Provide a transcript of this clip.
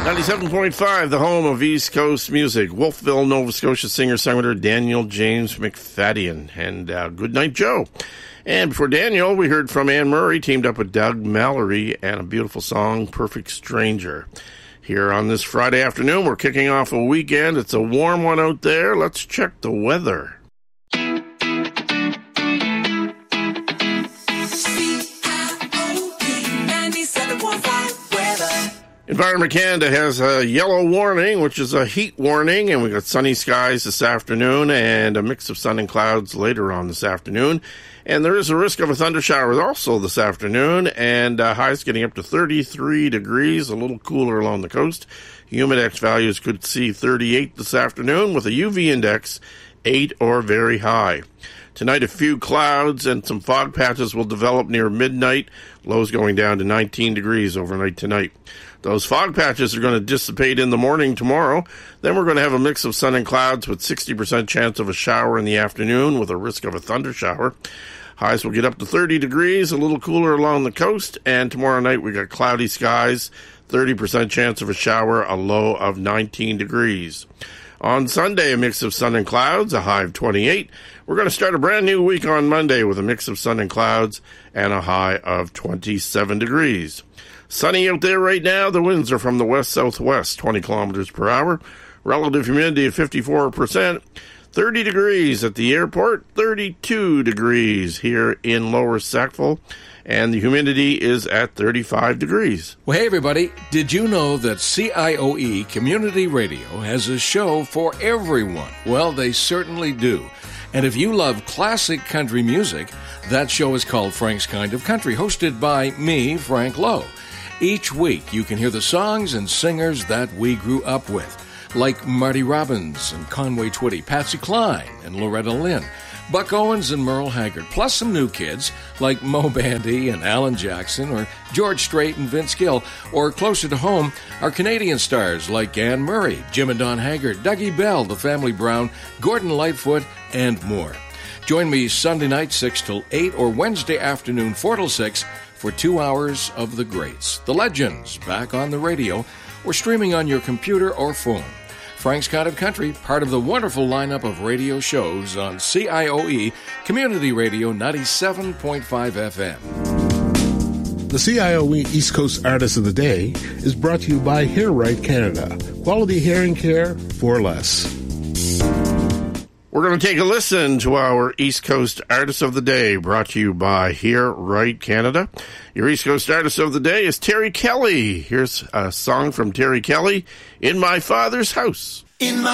97.5, the home of East Coast music. Wolfville, Nova Scotia singer-songwriter Daniel James McFadden. And Good Night Joe. And before Daniel, we heard from Anne Murray, teamed up with Doug Mallory, and a beautiful song, Perfect Stranger. Here on this Friday afternoon, we're kicking off a weekend. It's a warm one out there. Let's check the weather. Environment Canada has a yellow warning, which is a heat warning, and we got sunny skies this afternoon and a mix of sun and clouds later on this afternoon. And there is a risk of a thundershower also this afternoon, and highs getting up to 33 degrees, a little cooler along the coast. Humidex values could see 38 this afternoon with a UV index 8 or very high. Tonight, a few clouds and some fog patches will develop near midnight. Lows going down to 19 degrees overnight tonight. Those fog patches are going to dissipate in the morning tomorrow. Then we're going to have a mix of sun and clouds with 60% chance of a shower in the afternoon with a risk of a thunder shower. Highs will get up to 30 degrees, a little cooler along the coast. And tomorrow night we got cloudy skies, 30% chance of a shower, a low of 19 degrees. On Sunday, a mix of sun and clouds, a high of 28. We're going to start a brand new week on Monday with a mix of sun and clouds and a high of 27 degrees. Sunny out there right now. The winds are from the west-southwest, 20 kilometers per hour. Relative humidity at 54%. 30 degrees at the airport. 32 degrees here in Lower Sackville. And the humidity is at 35 degrees. Well, hey, everybody. Did you know that CIOE Community Radio has a show for everyone? Well, they certainly do. And if you love classic country music, that show is called Frank's Kind of Country, hosted by me, Frank Lowe. Each week, you can hear the songs and singers that we grew up with, like Marty Robbins and Conway Twitty, Patsy Cline and Loretta Lynn, Buck Owens and Merle Haggard, plus some new kids like Mo Bandy and Alan Jackson, or George Strait and Vince Gill, or closer to home, our Canadian stars like Anne Murray, Jim and Don Haggard, Dougie Bell, The Family Brown, Gordon Lightfoot, and more. Join me Sunday night 6 till 8 or Wednesday afternoon 4 till 6 for 2 hours of the greats, the legends, back on the radio or streaming on your computer or phone. Frank's Kind of Country, part of the wonderful lineup of radio shows on CIOE Community Radio 97.5 FM. The CIOE East Coast Artist of the Day is brought to you by Hair Right Canada. Quality hearing care for less. We're going to take a listen to our East Coast Artist of the Day, brought to you by Here Right Canada. Your East Coast Artist of the Day is Terry Kelly. Here's a song from Terry Kelly, In My Father's House. In my